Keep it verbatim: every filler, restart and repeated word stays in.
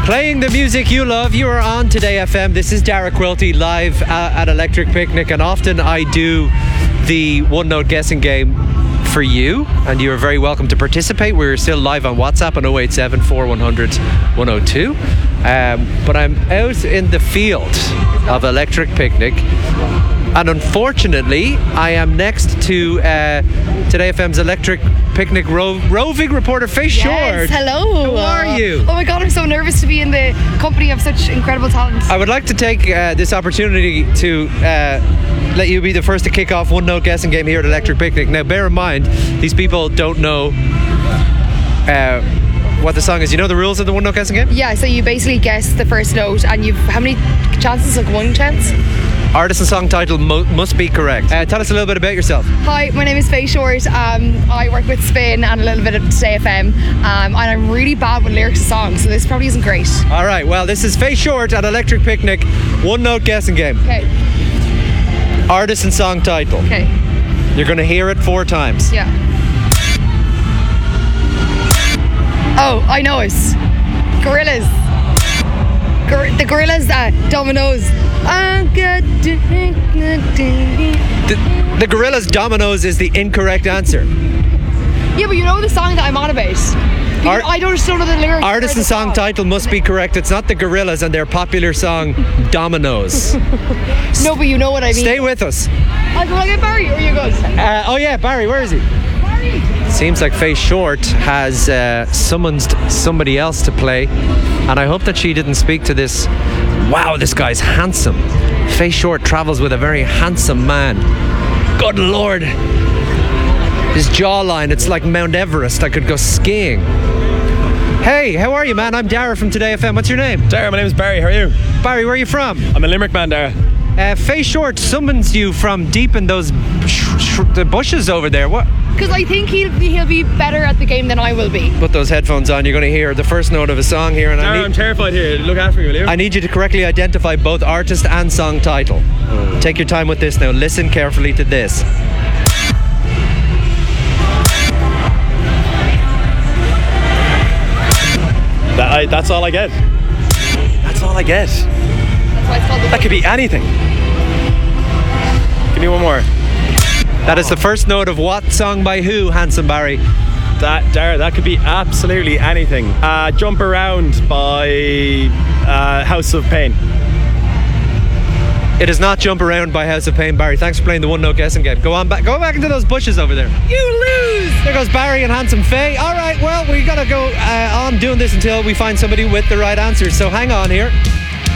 Playing the music you love, you are on Today F M. This is Dara Quilty live uh, at Electric Picnic, and often I do the one note guessing game for you, and you are very welcome to participate. We're still live on WhatsApp on oh eight seven, four one hundred, one oh two. Um, but I'm out in the field of Electric Picnic, and unfortunately I am next to uh, Today F M's Electric Picnic ro- roving reporter Faye Short. Yes, hello. How are you? Oh my god, I'm so nervous to be in the company of such incredible talent. I would like to take uh, this opportunity to uh, let you be the first to kick off one note guessing game here at Electric Picnic. Now bear in mind, these people don't know uh, what the song is. You know the rules of the one note guessing game? Yeah, so you basically guess the first note, and you've how many chances? Like one chance? Artist and song title mo- must be correct. Uh, tell us a little bit about yourself. Hi, my name is Faye Short. Um, I work with Spin and a little bit of Today F M, um, and I'm really bad with lyrics of songs, so this probably isn't great. All right, well, this is Faye Short at Electric Picnic, one note guessing game. Okay. Artist and song title. Okay. You're going to hear it four times. Yeah. Oh, I know it. Gorillas. Gor- the Gorillas, uh, Dominoes. The, the Gorillaz' Dominoes is the incorrect answer. Yeah, but you know the song that I'm on about. Art- I don't just know the lyrics. Artist and song title must be correct. It's not the Gorillaz and their popular song Dominoes. No, but you know what I mean. Stay with us. I'll go get Barry, or are you good? Uh, oh yeah, Barry, where is he? Barry! Seems like Faye Short has uh, summoned somebody else to play, and I hope that she didn't speak to this. Wow, this guy's handsome. Faye Short travels with a very handsome man. Good Lord. His jawline, it's like Mount Everest. I could go skiing. Hey, how are you, man? I'm Dara from Today F M. What's your name? Dara, my name is Barry. How are you? Barry, where are you from? I'm a Limerick man, Dara. Uh, Faye Short summons you from deep in those sh- sh- the bushes over there. What? Because I think he'll, he'll be better at the game than I will be. Put those headphones on. You're going to hear the first note of a song here, and I Dara, need, I'm terrified here. Look after me, will you? I need you to correctly identify both artist and song title. Oh. Take your time with this now. Listen carefully to this. That, I, that's all I get. That's all I get. That's why it's called the That could be anything. Give me one more. That is the first note of what song by who, Handsome Barry? That, Dara, that could be absolutely anything. Uh, Jump Around by uh, House of Pain. It is not Jump Around by House of Pain, Barry. Thanks for playing the one note guessing game. Go on back. Go back into those bushes over there. You lose. There goes Barry and Handsome Faye. All right, well, we gotta go uh, on doing this until we find somebody with the right answers. So hang on here.